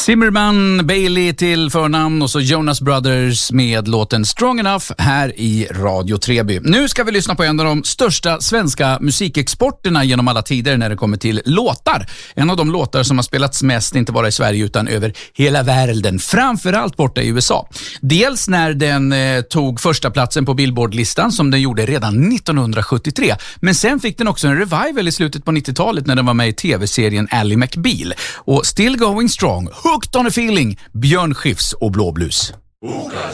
Zimmerman, Bailey till förnamn och så Jonas Brothers med låten Strong Enough här i Radio Treby. Nu ska vi lyssna på en av de största svenska musikexporterna genom alla tider när det kommer till låtar. En av de låtar som har spelats mest, inte bara i Sverige utan över hela världen, framförallt borta i USA. Dels när den tog första platsen på Billboard-listan som den gjorde redan 1973. Men sen fick den också en revival i slutet på 90-talet när den var med i tv-serien Ally McBeal. Och Still Going Strong, Hooked on a Feeling, Björn Skifs och Blå Blues.